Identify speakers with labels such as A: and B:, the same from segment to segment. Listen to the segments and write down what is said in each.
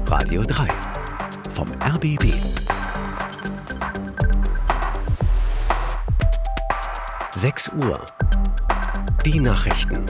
A: Radio 3 vom RBB. 6 Uhr. Die Nachrichten.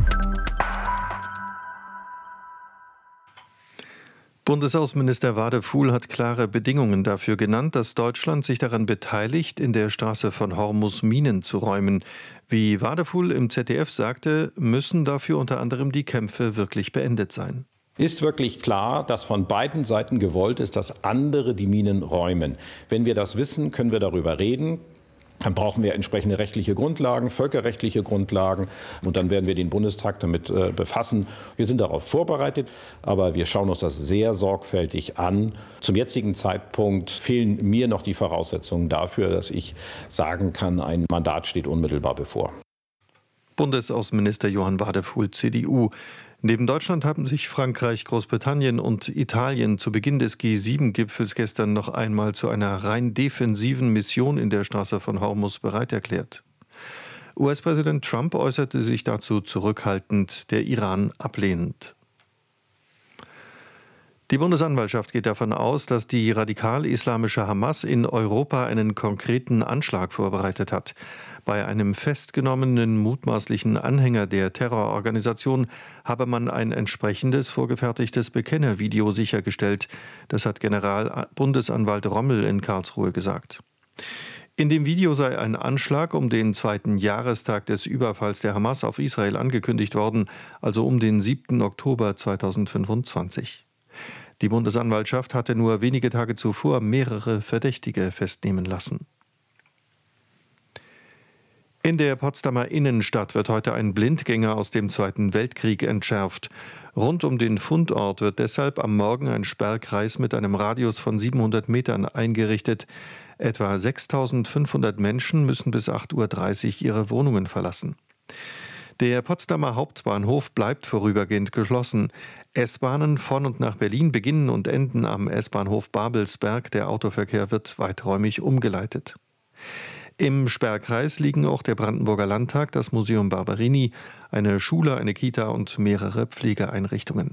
B: Bundesaußenminister Wadefuhl hat klare Bedingungen dafür genannt, dass Deutschland sich daran beteiligt, in der Straße von Hormuz Minen zu räumen. Wie Wadefuhl im ZDF sagte, müssen dafür unter anderem die Kämpfe wirklich beendet sein.
C: Ist wirklich klar, dass von beiden Seiten gewollt ist, dass andere die Minen räumen. Wenn wir das wissen, können wir darüber reden. Dann brauchen wir entsprechende rechtliche Grundlagen, völkerrechtliche Grundlagen. Und dann werden wir den Bundestag damit befassen. Wir sind darauf vorbereitet, aber wir schauen uns das sehr sorgfältig an. Zum jetzigen Zeitpunkt fehlen mir noch die Voraussetzungen dafür, dass ich sagen kann, ein Mandat steht unmittelbar bevor.
B: Bundesaußenminister Johann Wadefuhl, CDU. Neben Deutschland haben sich Frankreich, Großbritannien und Italien zu Beginn des G7-Gipfels gestern noch einmal zu einer rein defensiven Mission in der Straße von Hormuz bereit erklärt. US-Präsident Trump äußerte sich dazu zurückhaltend, der Iran ablehnend. Die Bundesanwaltschaft geht davon aus, dass die radikal-islamische Hamas in Europa einen konkreten Anschlag vorbereitet hat. Bei einem festgenommenen mutmaßlichen Anhänger der Terrororganisation habe man ein entsprechendes vorgefertigtes Bekennervideo sichergestellt. Das hat Generalbundesanwalt Rommel in Karlsruhe gesagt. In dem Video sei ein Anschlag um den 2. Jahrestag des Überfalls der Hamas auf Israel angekündigt worden, also um den 7. Oktober 2025. Die Bundesanwaltschaft hatte nur wenige Tage zuvor mehrere Verdächtige festnehmen lassen. In der Potsdamer Innenstadt wird heute ein Blindgänger aus dem Zweiten Weltkrieg entschärft. Rund um den Fundort wird deshalb am Morgen ein Sperrkreis mit einem Radius von 700 Metern eingerichtet. Etwa 6.500 Menschen müssen bis 8.30 Uhr ihre Wohnungen verlassen. Der Potsdamer Hauptbahnhof bleibt vorübergehend geschlossen. S-Bahnen von und nach Berlin beginnen und enden am S-Bahnhof Babelsberg. Der Autoverkehr wird weiträumig umgeleitet. Im Sperrkreis liegen auch der Brandenburger Landtag, das Museum Barberini, eine Schule, eine Kita und mehrere Pflegeeinrichtungen.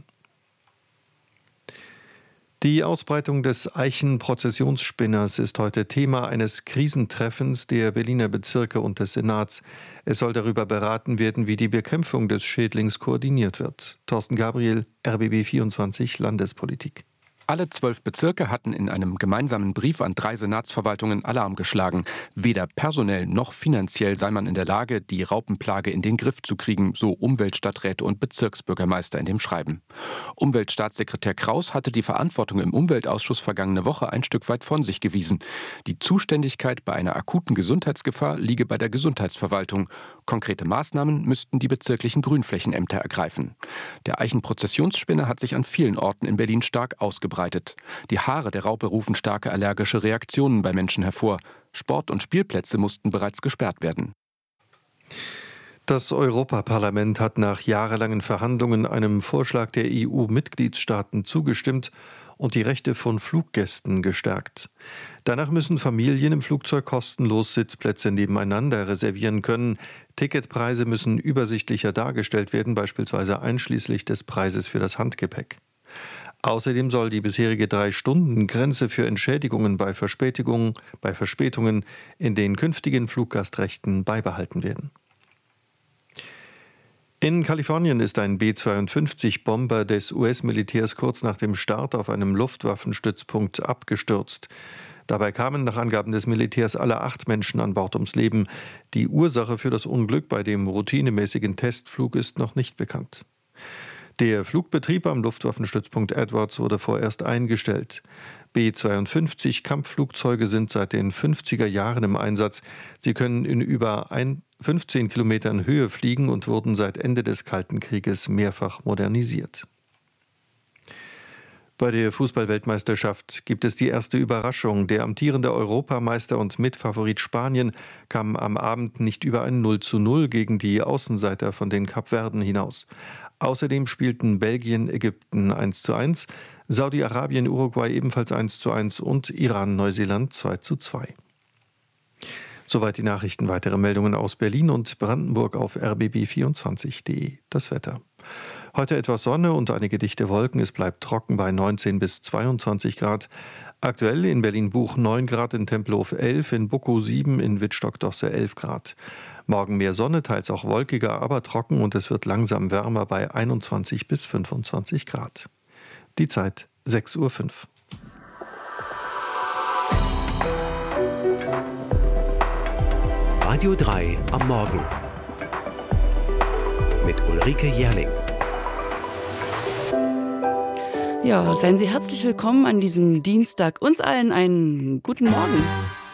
B: Die Ausbreitung des Eichen-Prozessionsspinners ist heute Thema eines Krisentreffens der Berliner Bezirke und des Senats. Es soll darüber beraten werden, wie die Bekämpfung des Schädlings koordiniert wird. Thorsten Gabriel, RBB 24 Landespolitik.
D: Alle 12 Bezirke hatten in einem gemeinsamen Brief an 3 Senatsverwaltungen Alarm geschlagen. Weder personell noch finanziell sei man in der Lage, die Raupenplage in den Griff zu kriegen, so Umweltstadträte und Bezirksbürgermeister in dem Schreiben. Umweltstaatssekretär Kraus hatte die Verantwortung im Umweltausschuss vergangene Woche ein Stück weit von sich gewiesen. Die Zuständigkeit bei einer akuten Gesundheitsgefahr liege bei der Gesundheitsverwaltung. Konkrete Maßnahmen müssten die bezirklichen Grünflächenämter ergreifen. Der Eichenprozessionsspinner hat sich an vielen Orten in Berlin stark ausgebreitet. Die Haare der Raupe rufen starke allergische Reaktionen bei Menschen hervor. Sport- und Spielplätze mussten bereits gesperrt werden.
B: Das Europaparlament hat nach jahrelangen Verhandlungen einem Vorschlag der EU-Mitgliedstaaten zugestimmt und die Rechte von Fluggästen gestärkt. Danach müssen Familien im Flugzeug kostenlos Sitzplätze nebeneinander reservieren können. Ticketpreise müssen übersichtlicher dargestellt werden, beispielsweise einschließlich des Preises für das Handgepäck. Außerdem soll die bisherige 3-Stunden-Grenze für Entschädigungen bei Verspätungen in den künftigen Fluggastrechten beibehalten werden. In Kalifornien ist ein B-52-Bomber des US-Militärs kurz nach dem Start auf einem Luftwaffenstützpunkt abgestürzt. Dabei kamen nach Angaben des Militärs alle 8 Menschen an Bord ums Leben. Die Ursache für das Unglück bei dem routinemäßigen Testflug ist noch nicht bekannt. Der Flugbetrieb am Luftwaffenstützpunkt Edwards wurde vorerst eingestellt. B-52 Kampfflugzeuge sind seit den 50er Jahren im Einsatz. Sie können in über 15 Kilometern Höhe fliegen und wurden seit Ende des Kalten Krieges mehrfach modernisiert. Bei der Fußball-Weltmeisterschaft gibt es die erste Überraschung. Der amtierende Europameister und Mitfavorit Spanien kam am Abend nicht über ein 0:0 gegen die Außenseiter von den Kapverden hinaus. Außerdem spielten Belgien, Ägypten 1:1, Saudi-Arabien, Uruguay ebenfalls 1:1 und Iran, Neuseeland 2:2. Soweit die Nachrichten. Weitere Meldungen aus Berlin und Brandenburg auf rbb24.de. Das Wetter. Heute etwas Sonne und einige dichte Wolken. Es bleibt trocken bei 19 bis 22 Grad. Aktuell in Berlin-Buch 9 Grad, in Tempelhof 11, in Buckow 7, in Wittstock-Dosse 11 Grad. Morgen mehr Sonne, teils auch wolkiger, aber trocken und es wird langsam wärmer bei 21 bis 25 Grad. Die Zeit 6:05 Uhr.
A: Radio 3 am Morgen mit Ulrike Jährling.
E: Ja, seien Sie herzlich willkommen an diesem Dienstag. Uns allen einen guten Morgen.